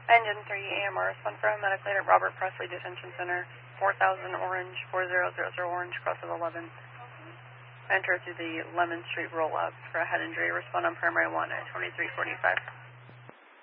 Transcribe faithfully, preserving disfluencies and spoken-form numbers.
Engine three, A M R, respond for a medically at Robert Presley Detention Center, four thousand Orange, four zero zero zero Orange, cross of eleven. Enter to the Lemon Street roll-up for a head injury. Respond on primary one at twenty-three forty-five.